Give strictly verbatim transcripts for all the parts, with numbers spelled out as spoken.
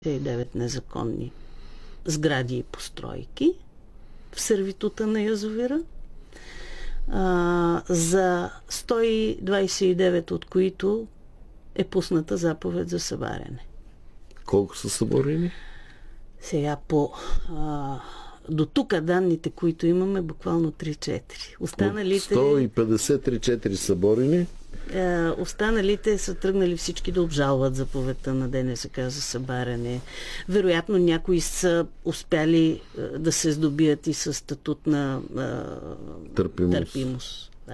и девет незаконни сгради и постройки в сервитута на язовира, а, за сто двадесет и девет от които е пусната заповед за събаряне. Колко са съборени? Сега по а, до тук данните, които имаме, буквално три-четири. Останалите... сто и петдесет три-четири съборени. Е, останалите са тръгнали всички да обжалват заповедта на ДНСК за събаряне. Вероятно някои са успяли е, да се здобият и със статут на е, търпимост. търпимост. Да.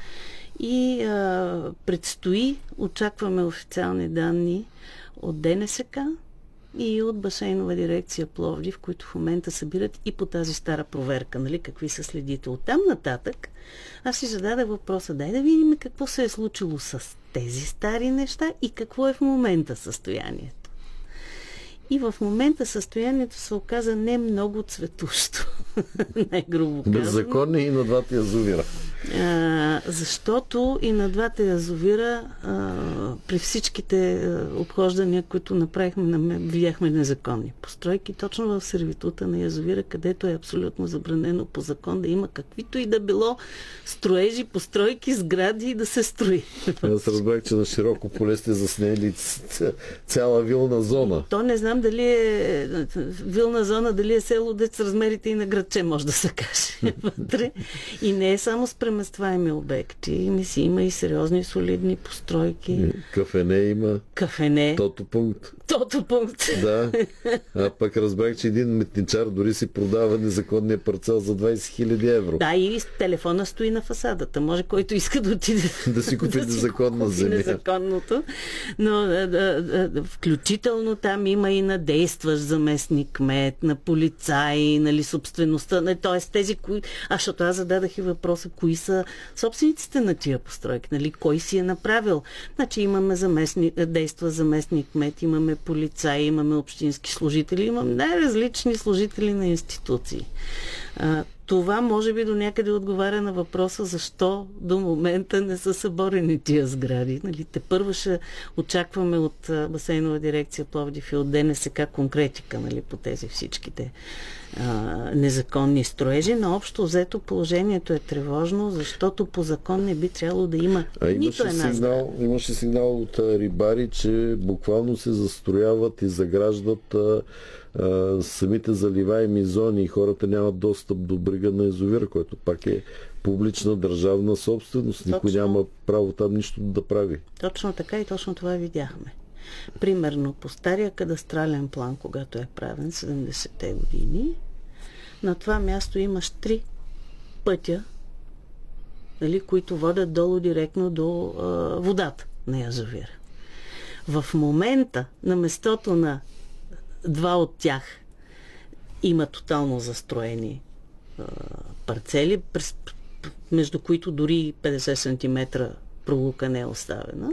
И е, предстои, очакваме официални данни от ДНСК и от Басейнова дирекция Пловдив, които в момента събират и по тази стара проверка, нали, какви са следите. Оттам нататък аз си зададах въпроса, дай да видим какво се е случило с тези стари неща и какво е в момента състоянието. И в момента състоянието се оказа не много цветущо. Най-грубо казано. Беззаконни и на двата язовира. А, защото и на двата язовира а, при всичките а, обхождания, които направихме, видяхме незаконни постройки, точно в сервитута на язовира, където е абсолютно забранено по закон да има каквито и да било строежи, постройки, сгради и да се строи. Аз разбрах, че на широко поле сте заснели цяла вилна зона. То не знам дали е вилна зона, дали е село, дет с размерите и на градче, може да се каже вътре. И не е само с преместваеми обекти. Ми си има и сериозни, солидни постройки. Кафене има. Кафене. Тото пункт. Тото пункт. Да. А пък разбрах, че един метничар дори си продава незаконния парцел за двадесет хиляди евро. Да, и телефона стои на фасадата. Може който иска да отиде да си купи да незаконна купи земя. Незаконното. Но да, да, да, включително там има и на действащ заместник кмет, на полицаи, нали, собствеността. Т.е. тези, кои... А, защото аз зададах и въпроса, кои са собствениците на тия постройки, нали, кой си е направил. Значи имаме заместник, действа заместник кмет, имаме полицаи, имаме общински служители, имаме най-различни служители на институции. А, това може би до някъде отговаря на въпроса защо до момента не са съборени тия сгради. Нали, те първо ще очакваме от Басейнова дирекция Пловдив и от ДНСК конкретика, нали, по тези всичките а, незаконни строежи. Но общо взето положението е тревожно, защото по закон не би трябвало да има а нито една сигнал, имаше сигнал от а, рибари, че буквално се застрояват и заграждат а, а, самите заливаеми зони и хората нямат достъп до брега на язовира, който пак е публична държавна собственост. Точно. Никой няма право там нищо да прави. Точно така и точно това видяхме. Примерно по стария кадастрален план, когато е правен седемдесетте години, на това място имаш три пътя, нали, които водят долу директно до а, водата на язовира. В момента на местото на два от тях има тотално застроени а, парцели, през, между които дори петдесет сантиметра пролука не е оставена.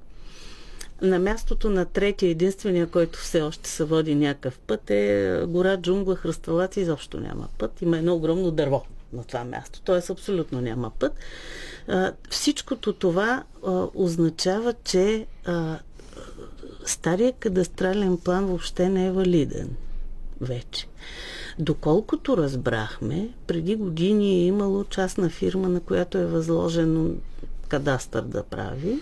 На мястото на третия, единствения, който все още се води някакъв път, е гора, джунгла, хръсталаци, изобщо няма път. Има едно огромно дърво на това място. Т.е. абсолютно няма път. А, всичкото това а, означава, че а, стария кадастрален план въобще не е валиден вече. Доколкото разбрахме, преди години е имало частна фирма, на която е възложено кадастър да прави.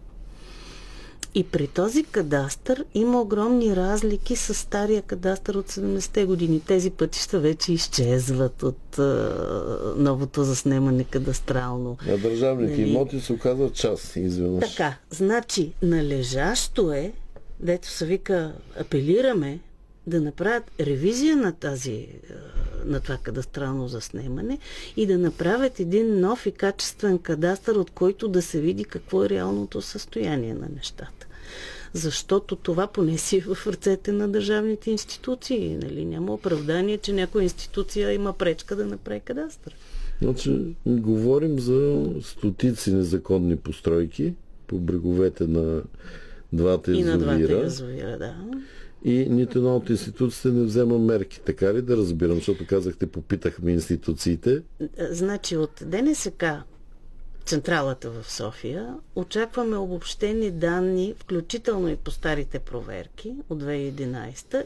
И при този кадастър има огромни разлики с стария кадастър от седемдесетте години. Тези пътища вече изчезват от а, новото заснемане кадастрално. А държавните нали... имоти се оказват част, изведнъж. Така, значи належащо е, дето се вика, апелираме да направят ревизия на тази, на това кадастрално заснемане и да направят един нов и качествен кадастър, от който да се види какво е реалното състояние на нещата. Защото това поне си в ръцете на държавните институции. Нали? Няма оправдание, че някоя институция има пречка да направи кадастър. Значи, говорим за стотици незаконни постройки по бреговете на двата язовира. И на двата язовира, да. И нито една от институциите не взема мерки. Така ли да разбирам? Защото казахте, попитахме институциите. Значи от ДНСК централата в София. Очакваме обобщени данни, включително и по старите проверки от две хиляди и единадесета